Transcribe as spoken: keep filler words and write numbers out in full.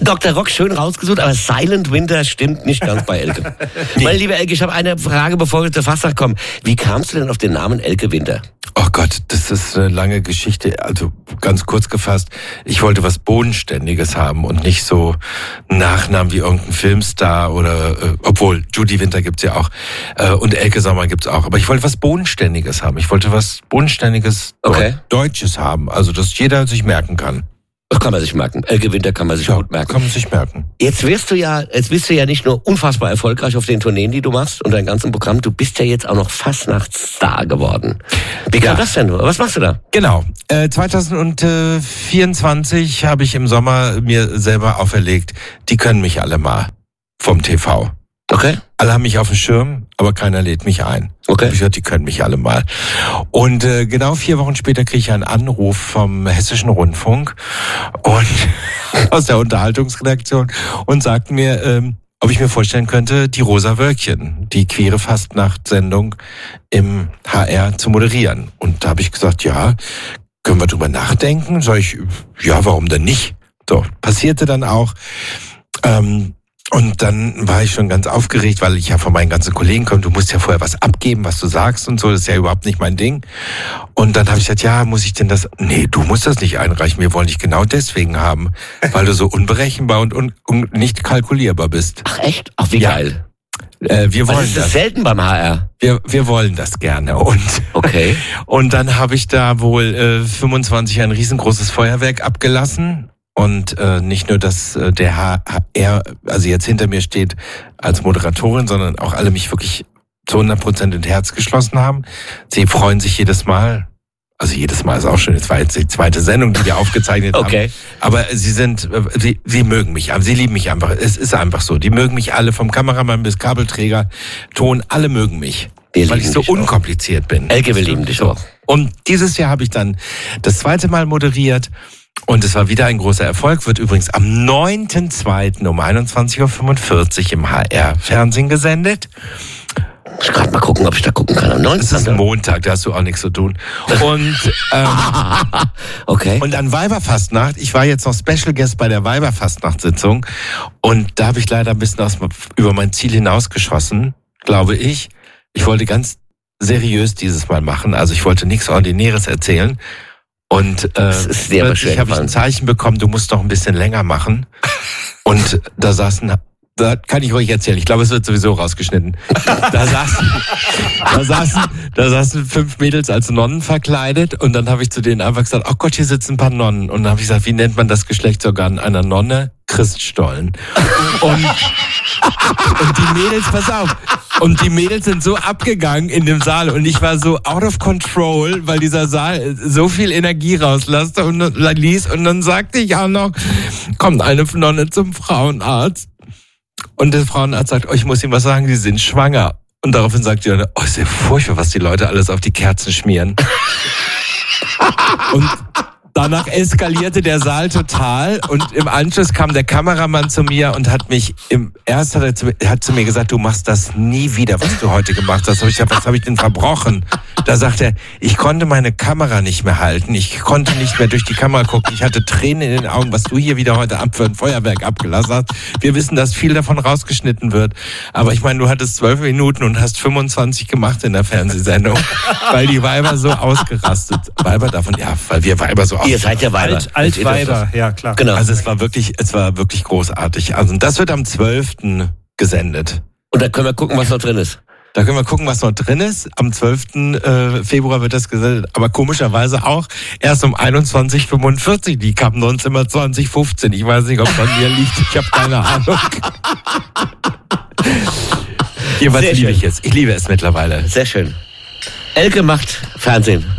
Doktor Rock schön rausgesucht, aber Silent Winter stimmt nicht ganz bei Elke. nee. Meine liebe Elke, ich habe eine Frage, bevor wir zur Fastnacht kommen. Wie kamst du denn auf den Namen Elke Winter? Oh Gott, das ist eine lange Geschichte. Also ganz kurz gefasst, ich wollte was Bodenständiges haben und nicht so einen Nachnamen wie irgendein Filmstar oder, äh, obwohl Judy Winter gibt's ja auch äh, und Elke Sommer gibt's auch. Aber ich wollte was Bodenständiges haben. Ich wollte was Bodenständiges okay. Deutsches haben, also dass jeder sich merken kann. Das kann man sich merken. Elke Winter kann man sich ja, gut merken. Kann man sich merken. Jetzt wirst du ja, jetzt bist du ja nicht nur unfassbar erfolgreich auf den Tourneen, die du machst und dein ganzen Programm, du bist ja jetzt auch noch Fastnachtsstar geworden. Wie kam ja. das denn? Was machst du da? Genau. Äh, zwanzig vierundzwanzig habe ich im Sommer mir selber auferlegt, die können mich alle mal vom T V. Okay. Alle haben mich auf dem Schirm, aber keiner lädt mich ein. Okay. Ich gesagt, die können mich alle mal. Und äh, genau vier Wochen später kriege ich einen Anruf vom Hessischen Rundfunk und aus der Unterhaltungsredaktion und sagten mir, ähm, ob ich mir vorstellen könnte, die Rosa Wölkchen, die queere Fastnacht-Sendung im H R zu moderieren. Und da habe ich gesagt, ja, können wir drüber nachdenken? Sag ich, ja, warum denn nicht? So, passierte dann auch. Ähm, Und dann war ich schon ganz aufgeregt, weil ich ja von meinen ganzen Kollegen komme, du musst ja vorher was abgeben, was du sagst und so, das ist ja überhaupt nicht mein Ding. Und dann habe ich gesagt, ja, muss ich denn das, nee, du musst das nicht einreichen, wir wollen dich genau deswegen haben, weil du so unberechenbar und, und, und nicht kalkulierbar bist. Ach echt? Ach, wie ja. geil. Äh, wir wollen das ist das das selten beim H R. Wir, wir wollen das gerne. Und, okay. Und dann habe ich da wohl äh, fünfundzwanzig ein riesengroßes Feuerwerk abgelassen. Und äh, nicht nur, dass äh, der H R, also jetzt hinter mir steht als Moderatorin, sondern auch alle mich wirklich zu hundert Prozent ins Herz geschlossen haben. Sie freuen sich jedes Mal. Also jedes Mal ist auch schon, es war jetzt die zweite Sendung, die wir aufgezeichnet okay. haben. Aber sie sind, sie, sie mögen mich, sie lieben mich einfach. Es ist einfach so. Die mögen mich alle, vom Kameramann bis Kabelträger, Ton, alle mögen mich. Wir weil ich so unkompliziert auch. bin. Elke, wir lieben dich auch. Und dieses Jahr habe ich dann das zweite Mal moderiert. Und es war wieder ein großer Erfolg, wird übrigens am neunten zweiten um einundzwanzig Uhr fünfundvierzig im H R-Fernsehen gesendet. Ich muss gerade mal gucken, ob ich da gucken kann. Am neunten Es ist ein Montag, da hast du auch nichts zu tun. Und, ähm, okay. Und an Weiberfastnacht, ich war jetzt noch Special Guest bei der Weiberfastnacht-Sitzung und da habe ich leider ein bisschen aus, über mein Ziel hinausgeschossen, glaube ich. Ich wollte ganz seriös dieses Mal machen, also ich wollte nichts Ordinäres erzählen. Und äh, plötzlich habe ich ein Zeichen bekommen, du musst noch ein bisschen länger machen. Und da saßen, da kann ich euch erzählen, ich glaube, es wird sowieso rausgeschnitten. Da saßen, da saßen, da saßen fünf Mädels als Nonnen verkleidet und dann habe ich zu denen einfach gesagt, oh Gott, hier sitzen ein paar Nonnen. Und dann habe ich gesagt, wie nennt man das Geschlechtsorgan einer Nonne? Christstollen. Und, und die Mädels, pass auf, und die Mädels sind so abgegangen in dem Saal und ich war so out of control, weil dieser Saal so viel Energie rauslasste und ließ. Und dann sagte ich auch noch, kommt eine Nonne zum Frauenarzt. Und der Frauenarzt sagt, oh, ich muss Ihnen was sagen, Sie sind schwanger. Und daraufhin sagt die Nonne, oh, ist ja furchtbar, was die Leute alles auf die Kerzen schmieren. Und danach eskalierte der Saal total und im Anschluss kam der Kameramann zu mir und hat mich, im erst hat er zu, hat zu mir gesagt, du machst das nie wieder, was du heute gemacht hast. Ich hab, was habe ich denn verbrochen? Da sagt er, ich konnte meine Kamera nicht mehr halten, ich konnte nicht mehr durch die Kamera gucken, ich hatte Tränen in den Augen, was du hier wieder heute ab für ein Feuerwerk abgelassen hast. Wir wissen, dass viel davon rausgeschnitten wird, aber ich meine, du hattest zwölf Minuten und hast fünfundzwanzig gemacht in der Fernsehsendung, weil die Weiber so ausgerastet, Weiber davon, ja, weil wir Weiber so ausgerastet. Ihr seid ja Weiber. Alt, Altweiber, ja klar. Genau. Also es war wirklich, es war wirklich großartig. Also das wird am zwölften gesendet. Und da können wir gucken, was noch drin ist. Da können wir gucken, was noch drin ist. Am zwölften Februar wird das gesendet. Aber komischerweise auch erst um einundzwanzig Uhr fünfundvierzig. Die kam sonst immer zwanzig Uhr fünfzehn. Ich weiß nicht, ob es an mir liegt. Ich habe keine Ahnung. Jedenfalls liebe ich es. Ich liebe es mittlerweile. Sehr schön. Elke macht Fernsehen.